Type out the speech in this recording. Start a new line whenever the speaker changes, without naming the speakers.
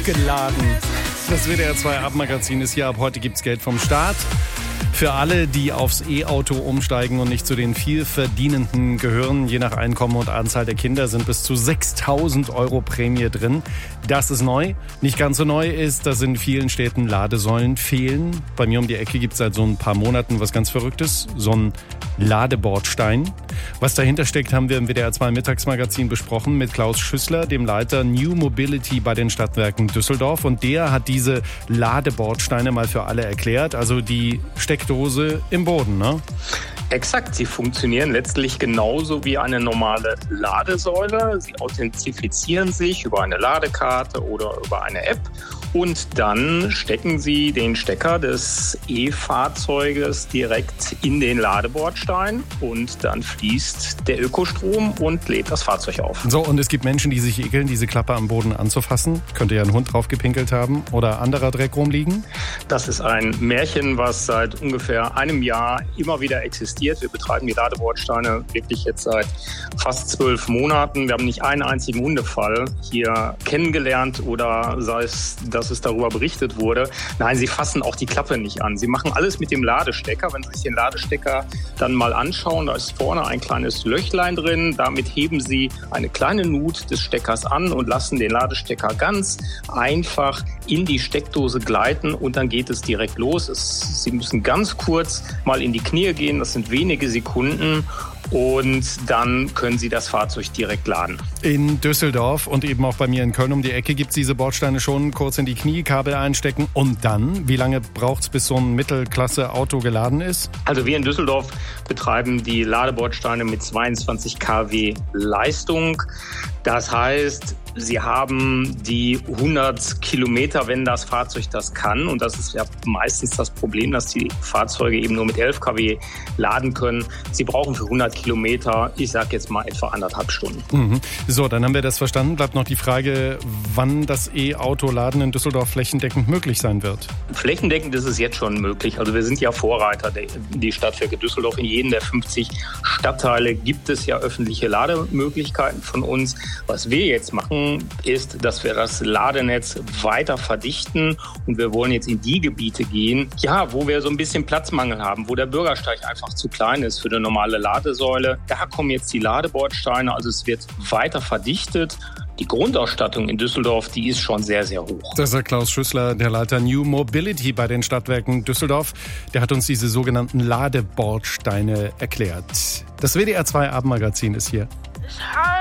aufgeladen. Das WDR 2 Abendmagazin ist hier. Ab heute gibt's Geld vom Staat. Für alle, die aufs E-Auto umsteigen und nicht zu den Vielverdienenden gehören, je nach Einkommen und Anzahl der Kinder, sind bis zu 6.000 € Prämie drin. Das ist neu. Nicht ganz so neu ist, dass in vielen Städten Ladesäulen fehlen. Bei mir um die Ecke gibt es seit so ein paar Monaten was ganz Verrücktes. So ein Ladebordstein. Was dahinter steckt, haben wir im WDR 2 Mittagsmagazin besprochen mit Klaus Schüssler, dem Leiter New Mobility bei den Stadtwerken Düsseldorf. Und der hat diese Ladebordsteine mal für alle erklärt. Also die Steckdose im Boden, ne?
Exakt, sie funktionieren letztlich genauso wie eine normale Ladesäule. Sie authentifizieren sich über eine Ladekarte oder über eine App und dann stecken Sie den Stecker des E-Fahrzeuges direkt in den Ladebordstein und dann fließt der Ökostrom und lädt das Fahrzeug auf.
So, und es gibt Menschen, die sich ekeln, diese Klappe am Boden anzufassen. Könnte ja ein Hund drauf gepinkelt haben oder anderer Dreck rumliegen.
Das ist ein Märchen, was seit ungefähr einem Jahr immer wieder existiert. Wir betreiben die Ladebordsteine wirklich jetzt seit fast 12 Monaten. Wir haben nicht einen einzigen Hundefall hier kennengelernt oder sei es, dass es darüber berichtet wurde. Nein, sie fassen auch die Klappe nicht an. Sie machen alles mit dem Ladestecker. Wenn Sie sich den Ladestecker dann mal anschauen, da ist vorne ein kleines Löchlein drin. Damit heben Sie eine kleine Nut des Steckers an und lassen den Ladestecker ganz einfach in die Steckdose gleiten und dann geht es direkt los. Sie müssen ganz kurz mal in die Knie gehen. Das sind wenige Sekunden und dann können Sie das Fahrzeug direkt laden.
In Düsseldorf und eben auch bei mir in Köln um die Ecke gibt es diese Bordsteine schon. Kurz in die Knie, Kabel einstecken und dann? Wie lange braucht es, bis so ein Mittelklasse-Auto geladen ist?
Also wir in Düsseldorf betreiben die Ladebordsteine mit 22 kW Leistung. Das heißt, Sie haben die 100 Kilometer, wenn das Fahrzeug das kann. Und das ist ja meistens das Problem, dass die Fahrzeuge eben nur mit 11 kW laden können. Sie brauchen für 100 Kilometer, ich sage jetzt mal etwa 1,5 Stunden.
Mhm. So, dann haben wir das verstanden. Bleibt noch die Frage, wann das E-Auto-Laden in Düsseldorf flächendeckend möglich sein wird.
Flächendeckend ist es jetzt schon möglich. Also wir sind ja Vorreiter, die Stadtwerke Düsseldorf. In jedem der 50 Stadtteile gibt es ja öffentliche Lademöglichkeiten von uns. Was wir jetzt machen, ist, dass wir das Ladenetz weiter verdichten und wir wollen jetzt in die Gebiete gehen, ja, wo wir so ein bisschen Platzmangel haben, wo der Bürgersteig einfach zu klein ist für eine normale Ladesäule. Da kommen jetzt die Ladebordsteine, also es wird weiter verdichtet. Die Grundausstattung in Düsseldorf, die ist schon sehr, sehr hoch.
Das ist Klaus Schüssler, der Leiter New Mobility bei den Stadtwerken Düsseldorf. Der hat uns diese sogenannten Ladebordsteine erklärt. Das WDR 2 Abendmagazin ist hier.